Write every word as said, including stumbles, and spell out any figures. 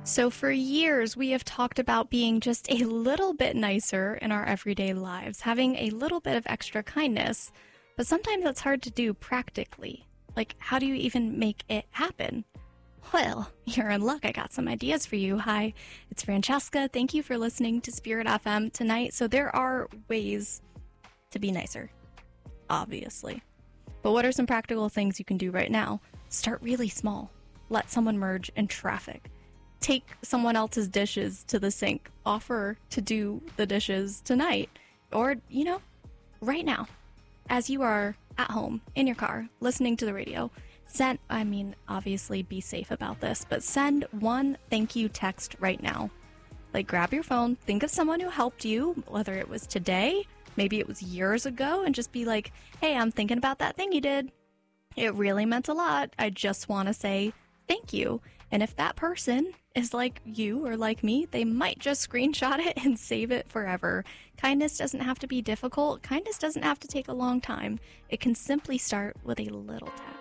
So for years, we have talked about being just a little bit nicer in our everyday lives, having a little bit of extra kindness, but sometimes that's hard to do practically. Like, how do you even make it happen? Well, you're in luck. I got some ideas for you. Hi, it's Francesca. Thank you for listening to Spirit F M tonight. So there are ways to be nicer, obviously. But what are some practical things you can do right now? Start really small. Let someone merge in traffic. Take someone else's dishes to the sink. Offer to do the dishes tonight. Or, you know, right now, as you are at home, in your car, listening to the radio, send, I mean, obviously be safe about this, but send one thank you text right now. Like, grab your phone, think of someone who helped you, whether it was today, maybe it was years ago, and just be like, hey, I'm thinking about that thing you did. It really meant a lot. I just want to say thank you. And if that person is like you or like me, they might just screenshot it and save it forever. Kindness doesn't have to be difficult. Kindness doesn't have to take a long time. It can simply start with a little tap.